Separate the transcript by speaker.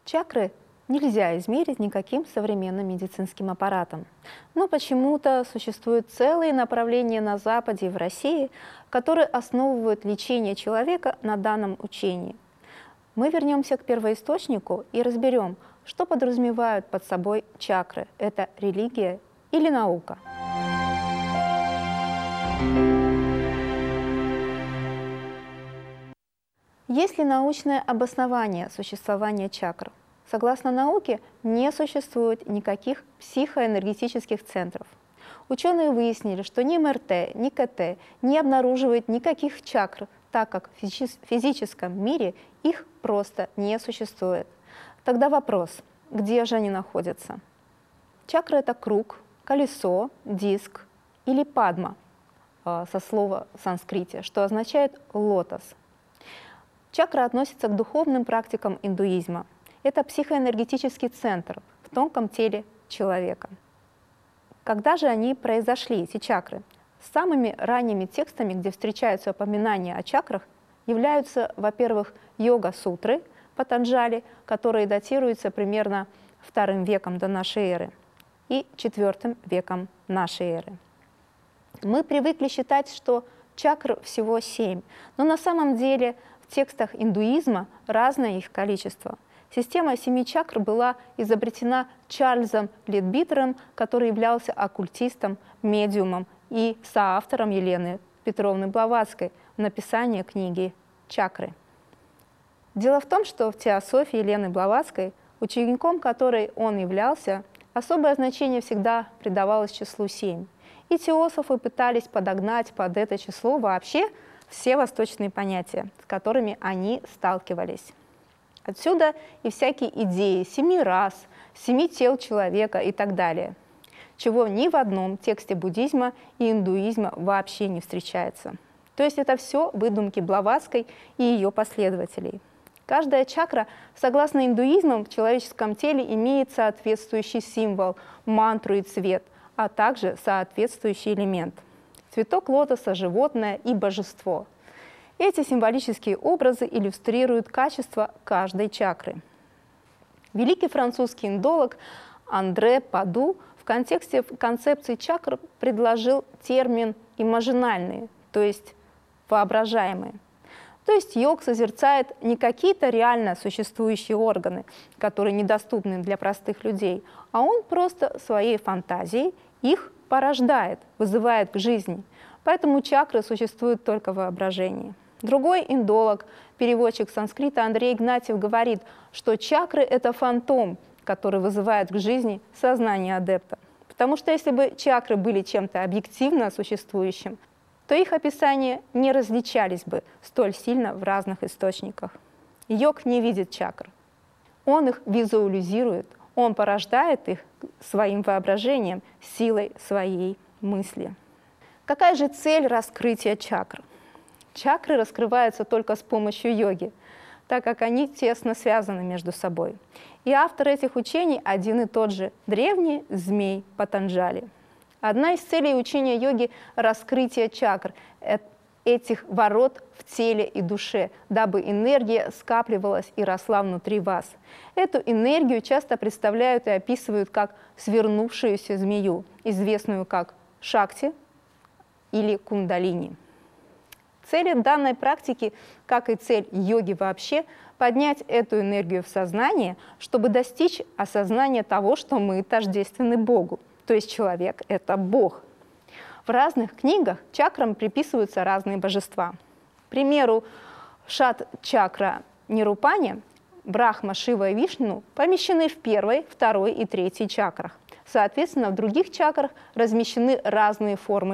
Speaker 1: Чакры нельзя измерить никаким современным медицинским аппаратом. Но почему-то существуют целые направления на Западе и в России, которые основывают лечение человека на данном учении. Мы вернемся к первоисточнику и разберем, что подразумевают под собой чакры. Это религия или наука? Есть ли научное обоснование существования чакр? Согласно науке, не существует никаких психоэнергетических центров. Ученые выяснили, что ни МРТ, ни КТ не обнаруживают никаких чакр, так как в физическом мире их просто не существует. Тогда вопрос, где же они находятся? Чакра – это круг, колесо, диск или падма, со слова в санскрите, что означает лотос. Чакра относится к духовным практикам индуизма. Это психоэнергетический центр в тонком теле человека. Когда же они произошли, эти чакры? Самыми ранними текстами, где встречаются упоминания о чакрах, являются, во-первых, йога-сутры Патанджали, которые датируются примерно II веком до нашей эры и IV веком нашей эры. Мы привыкли считать, что чакр всего 7, но на самом деле в текстах индуизма разное их количество. Система 7 чакр была изобретена Чарльзом Ледбитером, который являлся оккультистом, медиумом и соавтором Елены Петровны Блаватской в написании книги «Чакры». Дело в том, что в теософии Елены Блаватской, учеником которой он являлся, особое значение всегда придавалось числу 7. И теософы пытались подогнать под это число вообще все восточные понятия, с которыми они сталкивались. Отсюда и всякие идеи 7 рас, 7 тел человека и так далее, чего ни в одном тексте буддизма и индуизма вообще не встречается. То есть это все выдумки Блаватской и ее последователей. Каждая чакра, согласно индуизму, в человеческом теле имеет соответствующий символ, мантру и цвет, а также соответствующий элемент. Цветок лотоса, животное и божество. Эти символические образы иллюстрируют качество каждой чакры. Великий французский индолог Андре Паду в контексте концепции чакр предложил термин «имажинальные», то есть «воображаемые». То есть йог созерцает не какие-то реально существующие органы, которые недоступны для простых людей, а он просто своей фантазией их порождает, вызывает к жизни. Поэтому чакры существуют только в воображении. Другой индолог, переводчик санскрита Андрей Игнатьев говорит, что чакры – это фантом, который вызывает к жизни сознание адепта. Потому что если бы чакры были чем-то объективно существующим, то их описания не различались бы столь сильно в разных источниках. Йог не видит чакр. Он их визуализирует, он порождает их своим воображением, силой своей мысли. Какая же цель раскрытия чакр? Чакры раскрываются только с помощью йоги, так как они тесно связаны между собой. И автор этих учений один и тот же древний змей Патанджали. Одна из целей учения йоги – раскрытие чакр, этих ворот в теле и душе, дабы энергия скапливалась и росла внутри вас. Эту энергию часто представляют и описывают как свернувшуюся змею, известную как шакти или кундалини. Цель данной практики, как и цель йоги вообще, поднять эту энергию в сознание, чтобы достичь осознания того, что мы тождественны Богу, то есть человек – это Бог. В разных книгах чакрам приписываются разные божества. К примеру, Шат-чакра Нирупани, Брахма, Шива и Вишну помещены в первой, второй и третьей чакрах. Соответственно, в других чакрах размещены разные формы